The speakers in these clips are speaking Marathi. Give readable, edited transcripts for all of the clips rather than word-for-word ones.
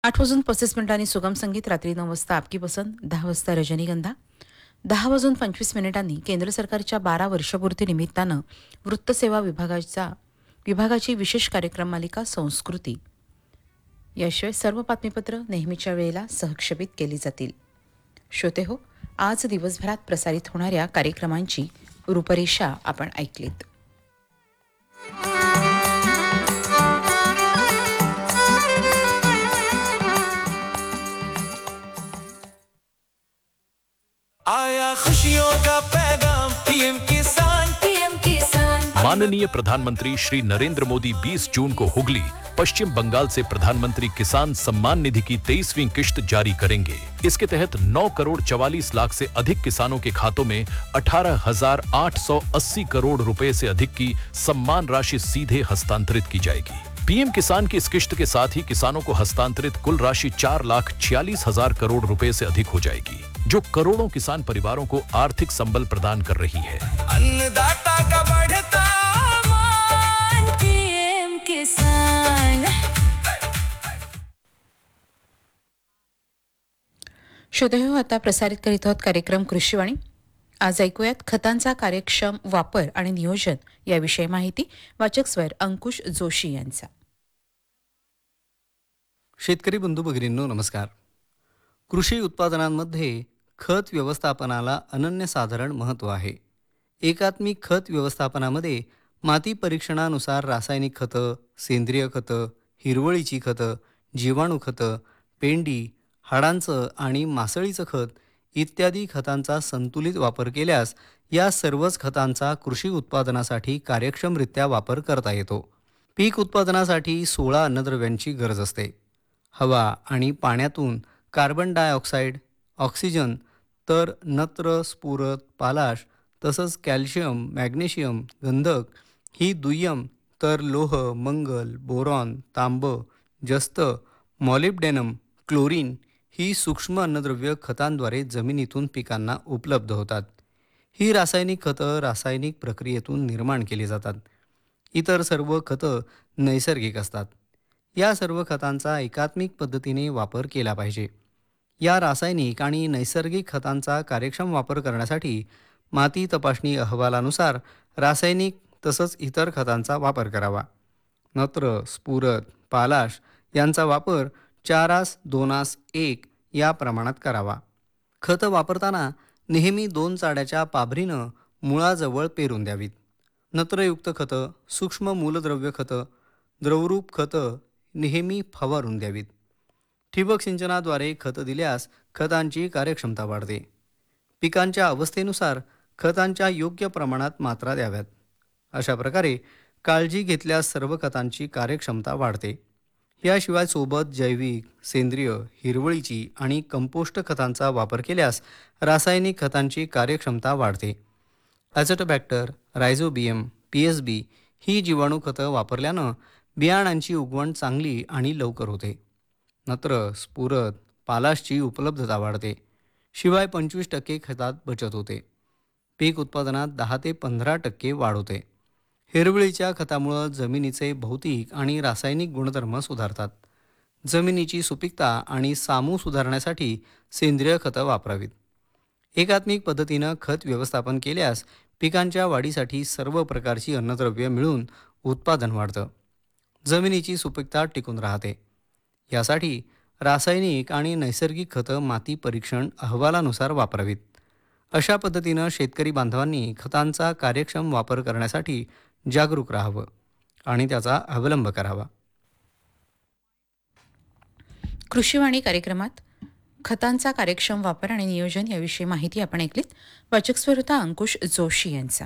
8:35 सुगम संगीत, रात्री 9 वाजता आपकी पसंत, 10 वाजता रजनीगंधा, 10:25 केंद्र सरकारच्या 12 वर्षपूर्ती निमित्तानं वृत्तसेवा विभागाची विशेष कार्यक्रम मालिका संस्कृती. याशिवाय सर्व बातमीपत्र नेहमीच्या वेळेला सहक्षेपित केली जातील. श्रोते हो, आज दिवसभरात प्रसारित होणाऱ्या कार्यक्रमांची रूपरेषा आपण ऐकलीत. आया खुशियों का पैगाम पीएम किसान। माननीय प्रधानमंत्री श्री नरेंद्र मोदी 20 जून को हुगली, पश्चिम बंगाल से प्रधानमंत्री किसान सम्मान निधि की 23वीं किश्त जारी करेंगे। इसके तहत 9 करोड़ 44 लाख से अधिक किसानों के खातों में 18,880 करोड़ रुपए से अधिक की सम्मान राशि सीधे हस्तांतरित की जाएगी। पीएम किसान की इस किश्त के साथ ही किसानों को हस्तांतरित कुल राशि 4,46,000 करोड़ रुपए से अधिक हो जाएगी, जो करोड़ों किसान परिवारों को आर्थिक संबल प्रदान कर रही है। अन्नदाता का बढ़ता मान, पीएम किसान। श्रोतेहो, आता प्रसारित करीत आहोत कार्यक्रम कृषीवाणी. आज ऐकूयात खतांचा कार्यक्षम वापर आणि नियोजन याविषयी माहिती. वाचक स्वर अंकुश जोशी यांचा. शेतकरी बंधू भगिनींनो, नमस्कार. कृषी उत्पादनांमध्ये खत व्यवस्थापनाला अनन्यसाधारण महत्त्व आहे. एकात्मिक खत व्यवस्थापनामध्ये माती परीक्षणानुसार रासायनिक खतं, सेंद्रिय खतं, हिरवळीची खतं, जीवाणू खतं, पेंडी, हाडांचं आणि मासळीचं खत इत्यादी खतांचा संतुलित वापर केल्यास या सर्वच खतांचा कृषी उत्पादनासाठी कार्यक्षमरित्या वापर करता येतो. पीक उत्पादनासाठी 16 अन्नद्रव्यांची गरज असते. हवा आणि पाण्यातून कार्बन डायऑक्साईड, ऑक्सिजन, तर नत्र, स्फुरद, पालाश तसंच कॅल्शियम, मॅग्नेशियम, गंधक ही दुय्यम, तर लोह, मंगल, बोरॉन, तांब, जस्त, मॉलिब्डेनम, क्लोरीन ही सूक्ष्म अन्नद्रव्य खतांद्वारे जमिनीतून पिकांना उपलब्ध होतात. ही रासायनिक खतं रासायनिक प्रक्रियेतून निर्माण केली जातात. इतर सर्व खतं नैसर्गिक असतात. या सर्व खतांचा एकात्मिक पद्धतीने वापर केला पाहिजे. या रासायनिक आणि नैसर्गिक खतांचा कार्यक्षम वापर करण्यासाठी माती तपासणी अहवालानुसार रासायनिक तसंच इतर खतांचा वापर करावा. नत्र, स्फुरद, पालाश यांचा वापर 4:2:1 या प्रमाणात करावा. खतं वापरताना नेहमी 2 चाड्याच्या पाभरीनं मुळाजवळ पेरून द्यावीत. नत्रयुक्त खतं, सूक्ष्म मूलद्रव्य खतं, द्रवरूप खतं नेहमी फवारून द्यावीत. ठिबक सिंचनाद्वारे खतं दिल्यास खतांची कार्यक्षमता वाढते. पिकांच्या अवस्थेनुसार खतांच्या योग्य प्रमाणात मात्रा द्याव्यात. अशा प्रकारे काळजी घेतल्यास सर्व खतांची कार्यक्षमता वाढते. याशिवाय सोबत जैविक, सेंद्रिय, हिरवळीची आणि कंपोस्ट खतांचा वापर केल्यास रासायनिक खतांची कार्यक्षमता वाढते. ॲझोटोबॅक्टर, रायझोबियम, PSB ही जीवाणू खतं वापरल्यानं बियाणांची उगवण चांगली आणि लवकर होते. नत्र, स्फुरद, पालाशची उपलब्धता वाढते. शिवाय 25% खतात बचत होते. पीक उत्पादनात 10 ते 15% वाढ होते. हिरवळीच्या खतामुळं जमिनीचे भौतिक आणि रासायनिक गुणधर्म सुधारतात. जमिनीची सुपीकता आणि सामू सुधारण्यासाठी सेंद्रिय खतं वापरावीत. एकात्मिक पद्धतीनं खत व्यवस्थापन केल्यास पिकांच्या वाढीसाठी सर्व प्रकारची अन्नद्रव्ये मिळून उत्पादन वाढतं. जमिनीची सुपीकता टिकून राहते. यासाठी रासायनिक आणि नैसर्गिक खतं माती परीक्षण अहवालानुसार वापरावीत. अशा पद्धतीनं शेतकरी बांधवांनी खतांचा कार्यक्षम वापर करण्यासाठी जागरूक राहावं आणि त्याचा अवलंब करावा. कृषीवाणी कार्यक्रमात खतांचा कार्यक्षम वापर आणि नियोजन याविषयी माहिती आपण ऐकलीत. वाचक स्वर होता अंकुश जोशी यांचा.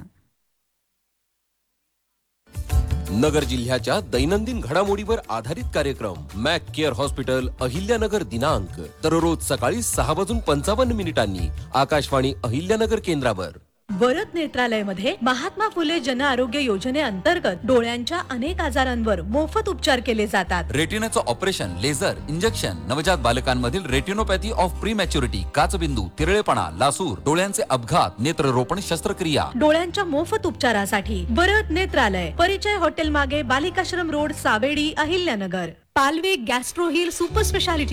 नगर जिल्ह्याच्या दैनंदिन घडामोडीवर आधारित कार्यक्रम मॅक केअर हॉस्पिटल, अहिल्यानगर दिनांक, दररोज सकाळी 6:55 आकाशवाणी अहिल्यानगर केंद्रावर. वरद नेत्रालयमध्ये महात्मा फुले जन आरोग्य योजनेअंतर्गत डोळ्यांच्या अनेक आजारांवर मोफत उपचार केले जातात. रेटिनाचं ऑपरेशन, लेझर, इंजेक्शन, नवजात बालकांमधील रेटिनोपॅथी ऑफ प्रीमॅच्युरिटी, काचबिंदू, तिरळेपणा, लासूर, डोळ्यांचे अपघात, नेत्ररोपण शस्त्रक्रिया. डोळ्यांच्या मोफत उपचारासाठी वरद नेत्रालय, परिचय हॉटेल मागे, बालिकाश्रम road, Savedi, Ahilyanagar. Palve gastro hill super speciality